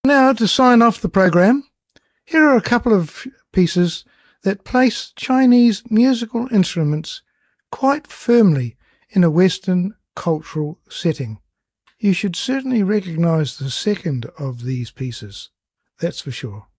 Now, to sign off the program, here are a couple of pieces that place Chinese musical instruments quite firmly in a Western cultural setting. You should certainly recognize the second of these pieces, that's for sure.